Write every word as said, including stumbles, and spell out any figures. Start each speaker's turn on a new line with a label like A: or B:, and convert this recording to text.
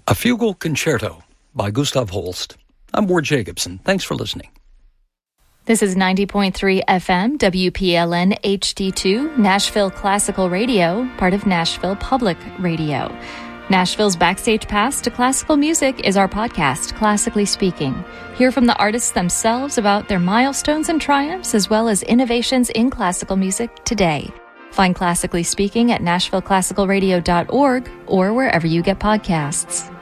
A: A Fugal Concerto by Gustav Holst. I'm Ward Jacobson. Thanks for listening.
B: This is ninety point three F M, W P L N H D two, Nashville Classical Radio, part of Nashville Public Radio. Nashville's Backstage Pass to Classical Music is our podcast, Classically Speaking. Hear from the artists themselves about their milestones and triumphs, as well as innovations in classical music today. Find Classically Speaking at nashville classical radio dot org or wherever you get podcasts.